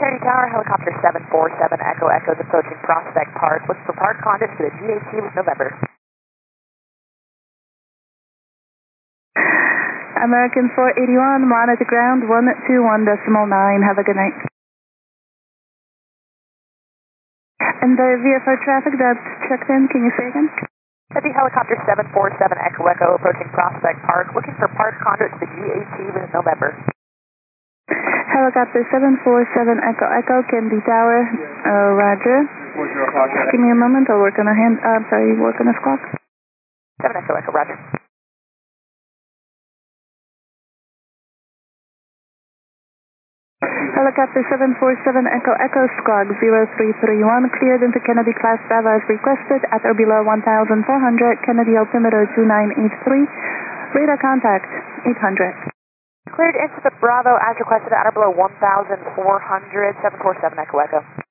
Kennedy Tower, helicopter 747 Echo Echo is approaching Prospect Park. Look for park conduit to the GAT with November. American 481, monitor ground 121.9. Have a good night. And the VFR traffic that's checked in, can you say again? The helicopter 747 Echo Echo approaching Prospect Park, looking for park conduit to the GAT with November. Helicopter 747 Echo Echo, Kennedy Tower, roger. Just give me a moment, I'll work on work on a clock. 7 Echo Echo, roger. Helicopter 747 Echo Echo, squawk 0331, cleared into Kennedy class Bravo as requested at or below 1,400, Kennedy altimeter 2983, radar contact 800. Cleared into the Bravo as requested at or below 1,400, 747 Echo Echo.